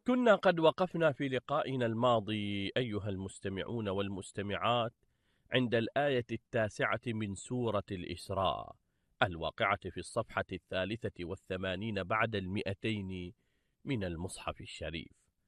كنا قد وقفنا في لقائنا الماضي أيها المستمعون والمستمعات عند الآية 9 من سورة الإسراء الواقعة في الصفحة 83 بعد 200 من المصحف الشريف.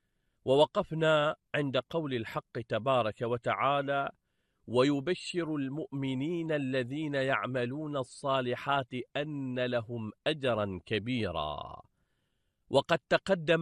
ووقفنا عند قول الحق تبارك وتعالى: ويبشر المؤمنين الذين يعملون الصالحات أن لهم أجرا كبيرا. وقد تقدم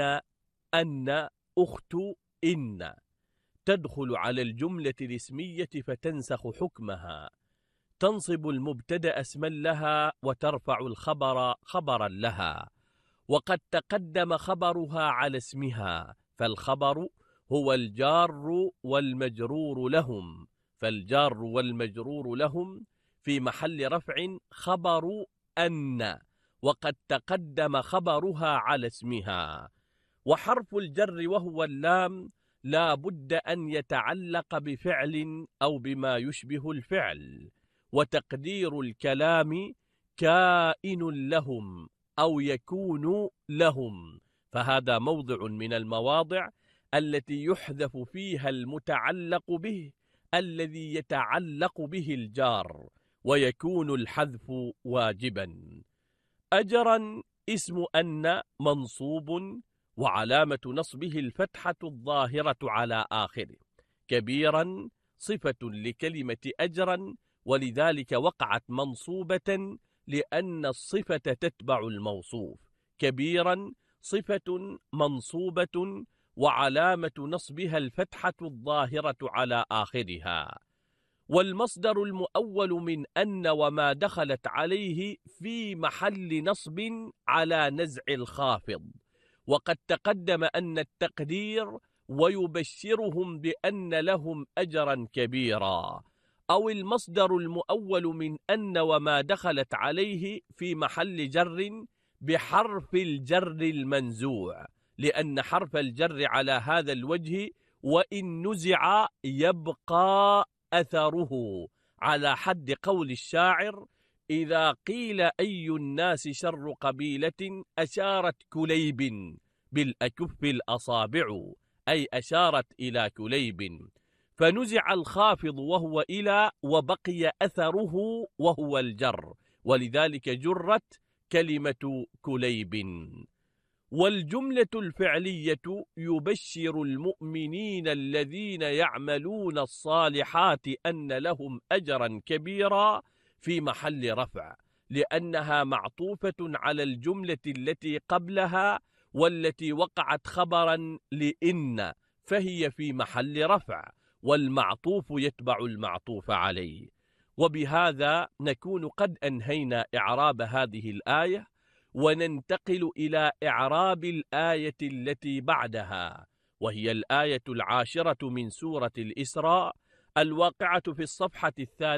أن أخت إن تدخل على الجملة الاسمية فتنسخ حكمها، تنصب المبتدأ اسما لها وترفع الخبر خبرا لها. وقد تقدم خبرها على اسمها، فالخبر هو الجار والمجرور لهم، فالجار والمجرور لهم في محل رفع خبر أن، وقد تقدم خبرها على اسمها. وحرف الجر وهو اللام لا بد أن يتعلق بفعل أو بما يشبه الفعل، وتقدير الكلام كائن لهم أو يكون لهم، فهذا موضع من المواضع التي يحذف فيها المتعلق به الذي يتعلق به الجار، ويكون الحذف واجبا. أجرا اسم أن منصوب وعلامة نصبه الفتحة الظاهرة على آخره. كبيرا صفة لكلمة أجرا، ولذلك وقعت منصوبة لأن الصفة تتبع الموصوف. كبيرا صفة منصوبة وعلامة نصبها الفتحة الظاهرة على آخرها. والمصدر المؤول من أن وما دخلت عليه في محل نصب على نزع الخافض. وقد تقدم أن التقدير ويبشرهم بأن لهم أجرا كبيرا، أو المصدر المؤول من أن وما دخلت عليه في محل جر بحرف الجر المنزوع، لأن حرف الجر على هذا الوجه وإن نزع يبقى أثره، على حد قول الشاعر: إذا قيل أي الناس شر قبيلة أشارت كليب بالأكف الأصابع، أي أشارت إلى كليب، فنزع الخافض وهو إلى وبقي أثره وهو الجر، ولذلك جرت كلمة كليب. والجملة الفعلية يبشر المؤمنين الذين يعملون الصالحات أن لهم أجرا كبيرا في محل رفع، لأنها معطوفة على الجملة التي قبلها والتي وقعت خبرا لإن، فهي في محل رفع، والمعطوف يتبع المعطوف عليه. وبهذا نكون قد أنهينا إعراب هذه الآية، وننتقل إلى إعراب الآية التي بعدها، وهي الآية 10 من سورة الإسراء الواقعة في الصفحة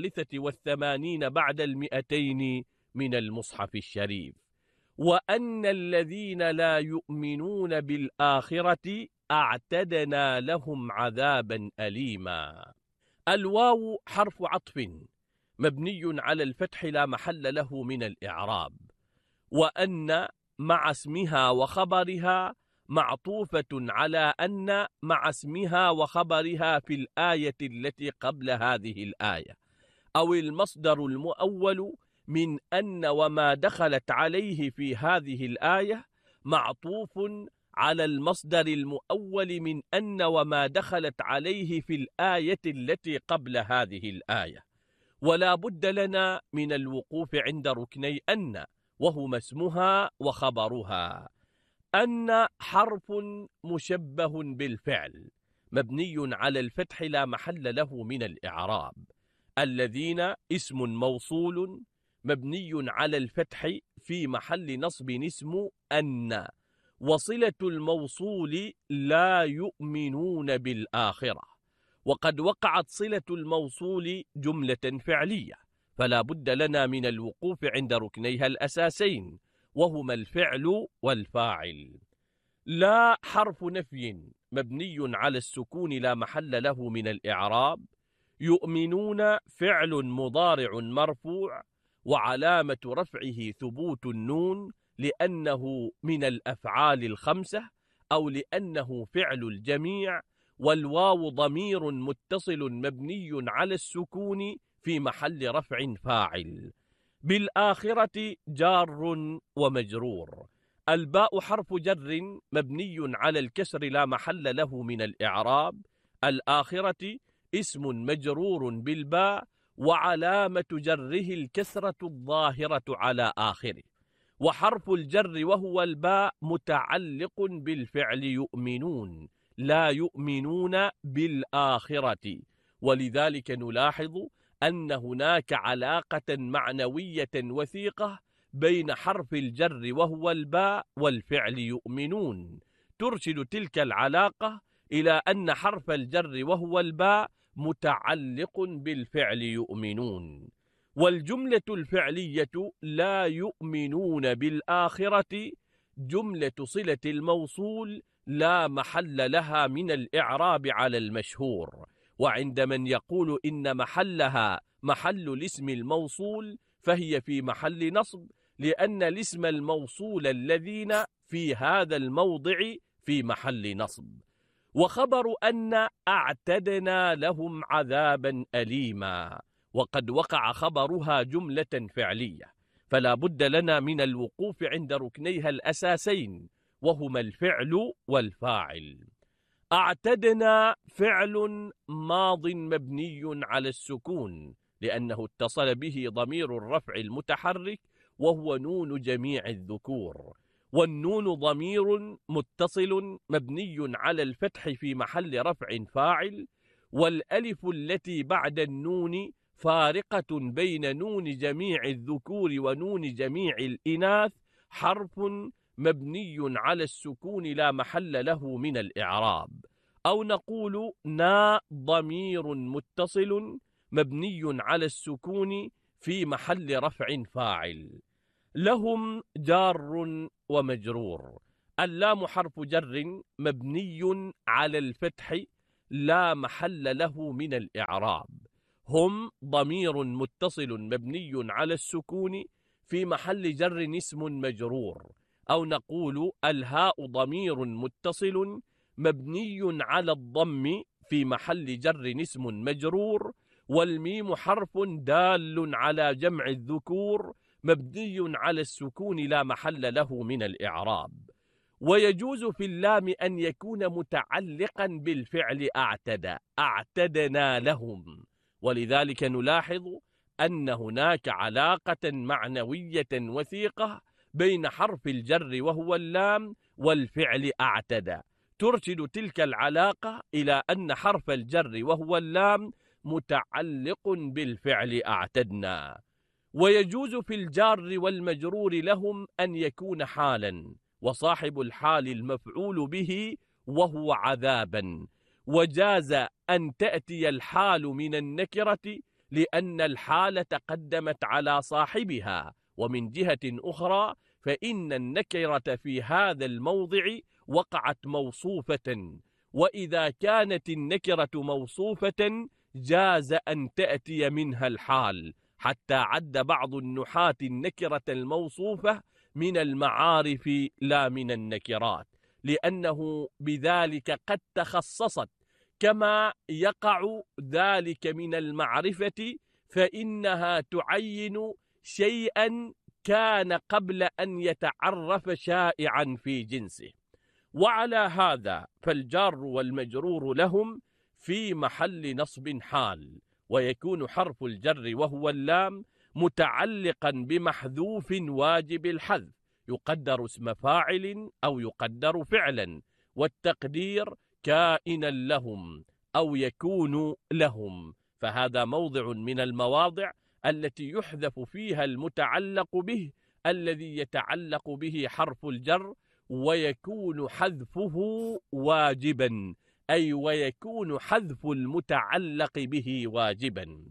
83 بعد 200 من المصحف الشريف. وأن الذين لا يؤمنون بالآخرة أعتدنا لهم عذابا أليما. الواو حرف عطف مبني على الفتح لا محل له من الإعراب، وأن مع اسمها وخبرها معطوفة على أن مع اسمها وخبرها في الآية التي قبل هذه الآية، أو المصدر المؤول من أن وما دخلت عليه في هذه الآية معطوف على المصدر المؤول من أن وما دخلت عليه في الآية التي قبل هذه الآية. ولا بد لنا من الوقوف عند ركني أن، وهما اسمها وخبرها. أن حرف مشبه بالفعل مبني على الفتح لا محل له من الإعراب. الذين اسم موصول مبني على الفتح في محل نصب اسم أن، وصلة الموصول لا يؤمنون بالآخرة. وقد وقعت صلة الموصول جملة فعلية، فلا بد لنا من الوقوف عند ركنيها الأساسين، وهما الفعل والفاعل. لا حرف نفي مبني على السكون لا محل له من الإعراب. يؤمنون فعل مضارع مرفوع، وعلامة رفعه ثبوت النون لأنه من الأفعال الخمسة أو لأنه فعل الجميع، والواو ضمير متصل مبني على السكون في محل رفع فاعل. بالآخرة جار ومجرور. الباء حرف جر مبني على الكسر لا محل له من الإعراب. الآخرة اسم مجرور بالباء، وعلامة جره الكسرة الظاهرة على آخره. وحرف الجر وهو الباء متعلق بالفعل يؤمنون، لا يؤمنون بالآخرة. ولذلك نلاحظ أن هناك علاقة معنوية وثيقة بين حرف الجر وهو الباء والفعل يؤمنون، ترشد تلك العلاقة إلى أن حرف الجر وهو الباء متعلق بالفعل يؤمنون. والجملة الفعلية لا يؤمنون بالآخرة جملة صلة الموصول لا محل لها من الإعراب على المشهور. وعند من يقول إن محلها محل الاسم الموصول فهي في محل نصب، لأن الاسم الموصول الذين في هذا الموضع في محل نصب. وخبر أن أعتدنا لهم عذابا أليما، وقد وقع خبرها جملة فعلية، فلا بد لنا من الوقوف عند ركنيها الأساسين، وهما الفعل والفاعل. أعتدنا فعل ماض مبني على السكون لأنه اتصل به ضمير الرفع المتحرك وهو نون جميع الذكور، والنون ضمير متصل مبني على الفتح في محل رفع فاعل، والألف التي بعد النون فارقة بين نون جميع الذكور ونون جميع الإناث حرف مبني على السكون لا محل له من الإعراب. أو نقول نا ضمير متصل مبني على السكون في محل رفع فاعل. لهم جار ومجرور. اللام حرف جر مبني على الفتح لا محل له من الإعراب. هم ضمير متصل مبني على السكون في محل جر اسم مجرور. أو نقول الهاء ضمير متصل مبني على الضم في محل جر اسم مجرور. والميم حرف دال على جمع الذكور مبني على السكون لا محل له من الإعراب. ويجوز في اللام أن يكون متعلقا بالفعل أعتدى، أعتدنا لهم، ولذلك نلاحظ أن هناك علاقة معنوية وثيقة بين حرف الجر وهو اللام والفعل أعتدى، ترشد تلك العلاقة إلى أن حرف الجر وهو اللام متعلق بالفعل أعتدنا. ويجوز في الجار والمجرور لهم أن يكون حالا، وصاحب الحال المفعول به وهو عذابا. وجاز أن تأتي الحال من النكرة لأن الحال تقدمت على صاحبها. ومن جهة أخرى فإن النكرة في هذا الموضع وقعت موصوفة، وإذا كانت النكرة موصوفة جاز أن تأتي منها الحال، حتى عد بعض النحاة النكرة الموصوفة من المعارف لا من النكرات، لأنه بذلك قد تخصصت، كما يقع ذلك من المعرفة فإنها تعين شيئا كان قبل أن يتعرف شائعا في جنسه. وعلى هذا فالجار والمجرور لهم في محل نصب حال، ويكون حرف الجر وهو اللام متعلقا بمحذوف واجب الحذف يقدر اسم فاعل أو يقدر فعلا، والتقدير كائنا لهم أو يكون لهم، فهذا موضع من المواضع التي يحذف فيها المتعلق به الذي يتعلق به حرف الجر، ويكون حذفه واجبا، أي ويكون حذف المتعلق به واجبا.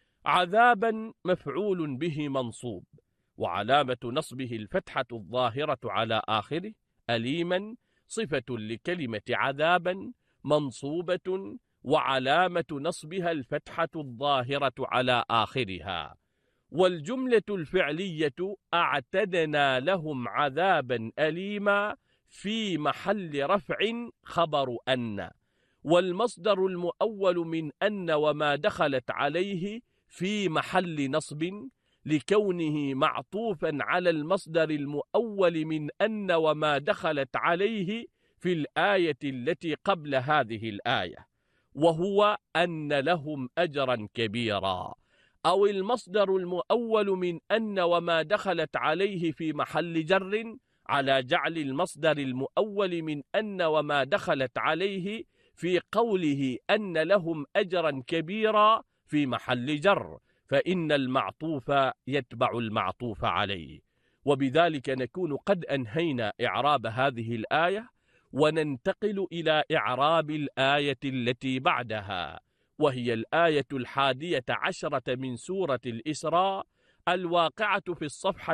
عذابا مفعول به منصوب، وعلامة نصبه الفتحة الظاهرة على آخره. أليما صفة لكلمة عذابا منصوبة، وعلامة نصبها الفتحة الظاهرة على آخرها. والجملة الفعلية أعتدنا لهم عذابا أليما في محل رفع خبر أن، والمصدر المؤول من أن وما دخلت عليه في محل نصب لكونه معطوفا على المصدر المؤول من أن وما دخلت عليه في الآية التي قبل هذه الآية، وهو أن لهم أجرا كبيرا، أو المصدر المؤول من أن وما دخلت عليه في محل جر على جعل المصدر المؤول من أن وما دخلت عليه في قوله أن لهم أجرا كبيرا في محل جر، فإن المعطوف يتبع المعطوف عليه. وبذلك نكون قد أنهينا إعراب هذه الآية، وننتقل إلى إعراب الآية التي بعدها، وهي الآية 11 من سورة الإسراء، الواقعة في الصفحة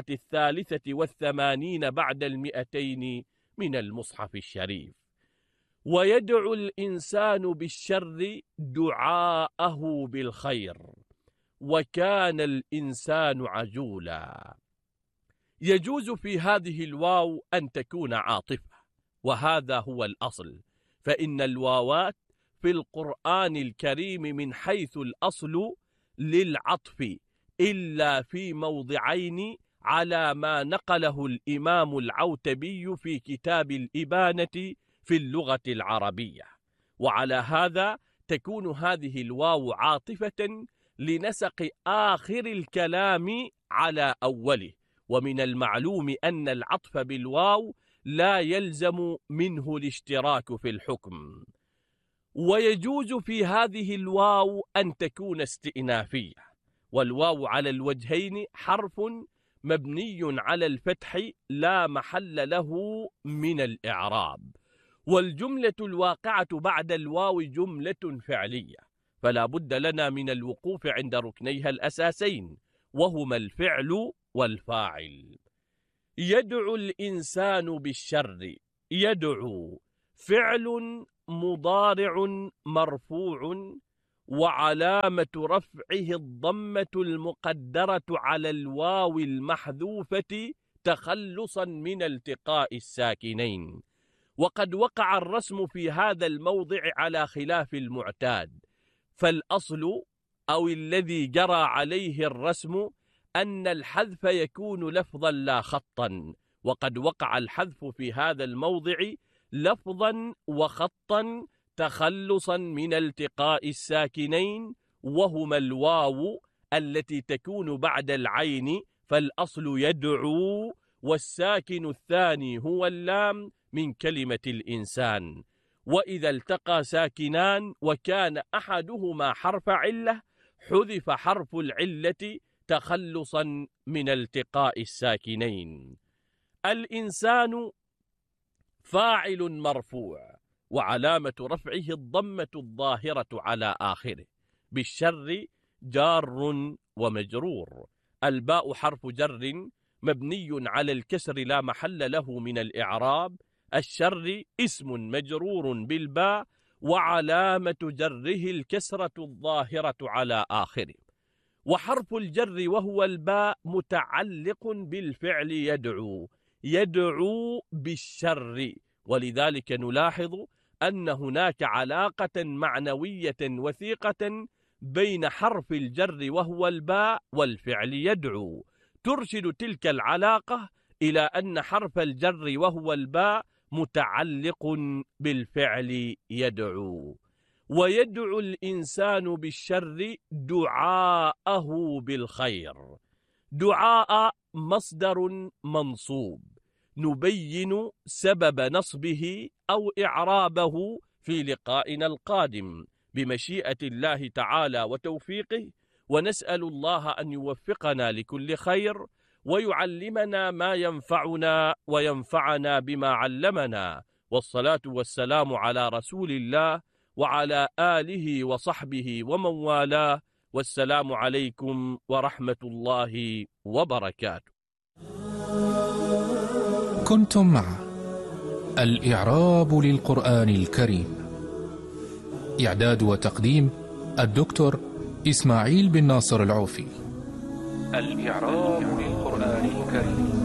83 بعد 200 من المصحف الشريف. ويدعو الإنسان بالشر دعاءه بالخير، وكان الإنسان عجولا. يجوز في هذه الواو أن تكون عاطفة، وهذا هو الأصل، فإن الواوات في القرآن الكريم من حيث الأصل للعطف، إلا في موضعين على ما نقله الإمام العوتبي في كتاب الإبانة في اللغة العربية. وعلى هذا تكون هذه الواو عاطفة لنسق آخر الكلام على أوله، ومن المعلوم أن العطف بالواو لا يلزم منه الاشتراك في الحكم. ويجوز في هذه الواو أن تكون استئنافية، والواو على الوجهين حرف مبني على الفتح لا محل له من الإعراب، والجملة الواقعة بعد الواو جملة فعلية، فلا بد لنا من الوقوف عند ركنيها الأساسين، وهما الفعل والفاعل. يدعو الإنسان بالشر، يدعو فعل مضارع مرفوع، وعلامة رفعه الضمة المقدرة على الواو المحذوفة تخلصا من التقاء الساكنين. وقد وقع الرسم في هذا الموضع على خلاف المعتاد، فالأصل أو الذي جرى عليه الرسم أن الحذف يكون لفظا لا خطا، وقد وقع الحذف في هذا الموضع لفظا وخطا تخلصا من التقاء الساكنين، وهما الواو التي تكون بعد العين، فالأصل يدعو، والساكن الثاني هو اللام من كلمة الإنسان. وإذا التقى ساكنان وكان أحدهما حرف علة حذف حرف العلة تخلصا من التقاء الساكنين. الإنسان فاعل مرفوع، وعلامة رفعه الضمة الظاهرة على آخره. بالشر جار ومجرور. الباء حرف جر مبني على الكسر لا محل له من الإعراب. الشر اسم مجرور بالباء، وعلامة جره الكسرة الظاهرة على آخره. وحرف الجر وهو الباء متعلق بالفعل يدعو، يدعو بالشر، ولذلك نلاحظ أن هناك علاقة معنوية وثيقة بين حرف الجر وهو الباء والفعل يدعو، ترشد تلك العلاقة إلى أن حرف الجر وهو الباء متعلق بالفعل يدعو. ويدعو الإنسان بالشر دعاءه بالخير. دعاء مصدر منصوب، نبين سبب نصبه أو إعرابه في لقائنا القادم بمشيئة الله تعالى وتوفيقه، ونسأل الله أن يوفقنا لكل خير، ويعلمنا ما ينفعنا وينفعنا بما علمنا. والصلاة والسلام على رسول الله وعلى آله وصحبه ومن والاه، والسلام عليكم ورحمة الله وبركاته. كنتم مع الإعراب للقرآن الكريم، إعداد وتقديم الدكتور إسماعيل بن ناصر العوفي. الإعراب للقرآن الكريم.